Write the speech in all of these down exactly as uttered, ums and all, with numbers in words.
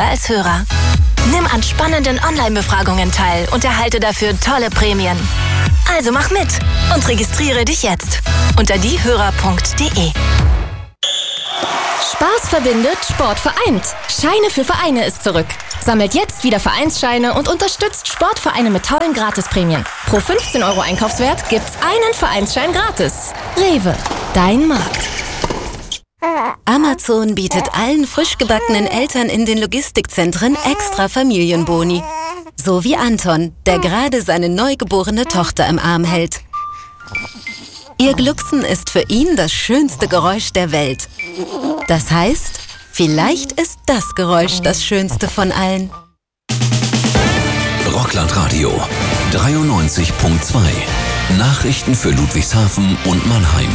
als Hörer. Nimm an spannenden Online-Befragungen teil und erhalte dafür tolle Prämien. Also mach mit und registriere dich jetzt unter diehörer punkt de. Spaß verbindet, Sport vereint. Scheine für Vereine ist zurück. Sammelt jetzt wieder Vereinsscheine und unterstützt Sportvereine mit tollen Gratisprämien. Pro fünfzehn Euro Einkaufswert gibt's einen Vereinsschein gratis. Rewe, dein Markt. Amazon bietet allen frisch gebackenen Eltern in den Logistikzentren extra Familienboni. So wie Anton, der gerade seine neugeborene Tochter im Arm hält. Ihr Glucksen ist für ihn das schönste Geräusch der Welt. Das heißt, vielleicht ist das Geräusch das schönste von allen. Rockland Radio dreiundneunzig Punkt zwei. Nachrichten für Ludwigshafen und Mannheim.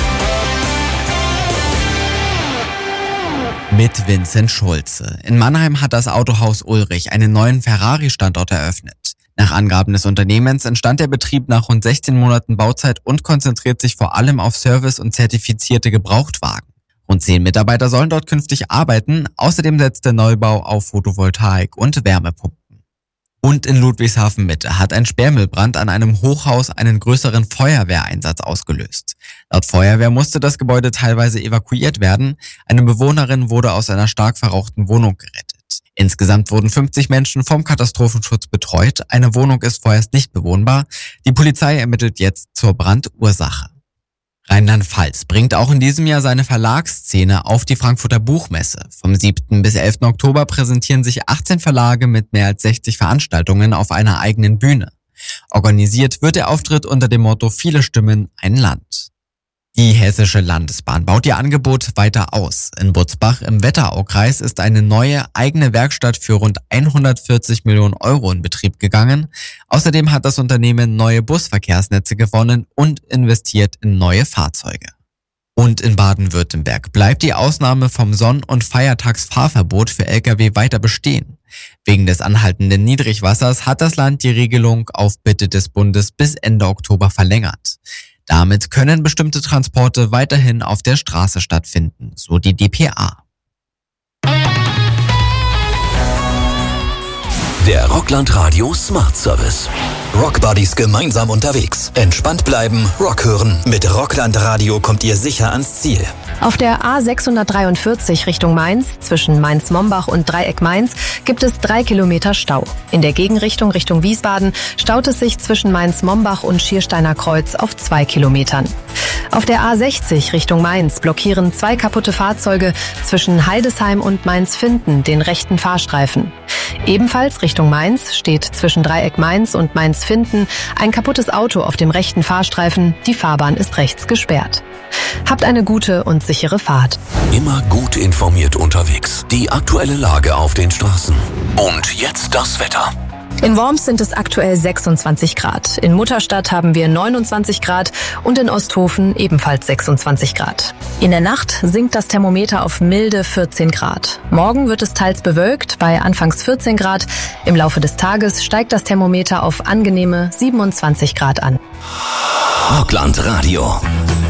Mit Vincent Schulze. In Mannheim hat das Autohaus Ulrich einen neuen Ferrari-Standort eröffnet. Nach Angaben des Unternehmens entstand der Betrieb nach rund sechzehn Monaten Bauzeit und konzentriert sich vor allem auf Service und zertifizierte Gebrauchtwagen. Rund zehn Mitarbeiter sollen dort künftig arbeiten. Außerdem setzt der Neubau auf Photovoltaik und Wärmepumpen. Und in Ludwigshafen Mitte hat ein Sperrmüllbrand an einem Hochhaus einen größeren Feuerwehreinsatz ausgelöst. Laut Feuerwehr musste das Gebäude teilweise evakuiert werden. Eine Bewohnerin wurde aus einer stark verrauchten Wohnung gerettet. Insgesamt wurden fünfzig Menschen vom Katastrophenschutz betreut. Eine Wohnung ist vorerst nicht bewohnbar. Die Polizei ermittelt jetzt zur Brandursache. Rheinland-Pfalz bringt auch in diesem Jahr seine Verlagsszene auf die Frankfurter Buchmesse. Vom siebten bis elften Oktober präsentieren sich achtzehn Verlage mit mehr als sechzig Veranstaltungen auf einer eigenen Bühne. Organisiert wird der Auftritt unter dem Motto Viele Stimmen, ein Land. Die Hessische Landesbahn baut ihr Angebot weiter aus. In Butzbach im Wetteraukreis ist eine neue eigene Werkstatt für rund hundertvierzig Millionen Euro in Betrieb gegangen. Außerdem hat das Unternehmen neue Busverkehrsnetze gewonnen und investiert in neue Fahrzeuge. Und in Baden-Württemberg bleibt die Ausnahme vom Sonn- und Feiertagsfahrverbot für L K W weiter bestehen. Wegen des anhaltenden Niedrigwassers hat das Land die Regelung auf Bitte des Bundes bis Ende Oktober verlängert. Damit können bestimmte Transporte weiterhin auf der Straße stattfinden, so die D P A. Der Rockland Radio Smart Service. Rockbuddies gemeinsam unterwegs. Entspannt bleiben, Rock hören. Mit Rockland Radio kommt ihr sicher ans Ziel. Auf der A sechshundertdreiundvierzig Richtung Mainz, zwischen Mainz-Mombach und Dreieck Mainz, gibt es drei Kilometer Stau. In der Gegenrichtung Richtung Wiesbaden staut es sich zwischen Mainz-Mombach und Schiersteiner Kreuz auf zwei Kilometern. Auf der A sechzig Richtung Mainz blockieren zwei kaputte Fahrzeuge zwischen Heidesheim und Mainz-Finden den rechten Fahrstreifen. Ebenfalls Richtung Mainz steht zwischen Dreieck Mainz und Mainz-Finden ein kaputtes Auto auf dem rechten Fahrstreifen. Die Fahrbahn ist rechts gesperrt. Habt eine gute und sichere Fahrt. Immer gut informiert unterwegs. Die aktuelle Lage auf den Straßen. Und jetzt das Wetter. In Worms sind es aktuell sechsundzwanzig Grad. In Mutterstadt haben wir neunundzwanzig Grad und in Osthofen ebenfalls sechsundzwanzig Grad. In der Nacht sinkt das Thermometer auf milde vierzehn Grad. Morgen wird es teils bewölkt bei anfangs vierzehn Grad. Im Laufe des Tages steigt das Thermometer auf angenehme siebenundzwanzig Grad an. Rockland Radio.